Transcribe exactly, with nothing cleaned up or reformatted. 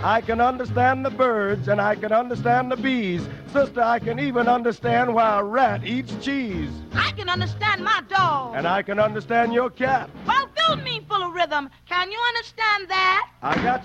I can understand the birds and I can understand the bees. Sister, I can even understand why a rat eats cheese. I can understand my dog. And I can understand your cat. Well, fill me full of rhythm. Can you understand that? I got